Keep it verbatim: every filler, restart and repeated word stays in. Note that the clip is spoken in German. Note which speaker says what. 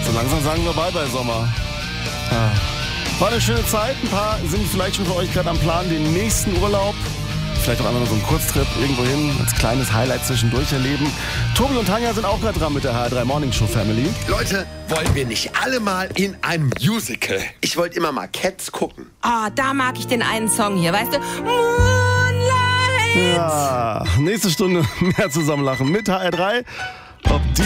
Speaker 1: So langsam sagen wir bye bye Sommer. Ah. War eine schöne Zeit. Ein paar sind vielleicht schon für euch gerade am Plan, den nächsten Urlaub. Vielleicht auch einfach nur so einen Kurztrip irgendwo hin, als kleines Highlight zwischendurch erleben. Tobi und Tanja sind auch gerade dran mit der H R drei Morning Show Family.
Speaker 2: Leute, wollen wir nicht alle mal in einem Musical? Ich wollte immer mal Cats gucken.
Speaker 3: Oh, da mag ich den einen Song hier, weißt du? Moonlight.
Speaker 1: Ja, nächste Stunde mehr zusammen lachen mit H R drei. Ob die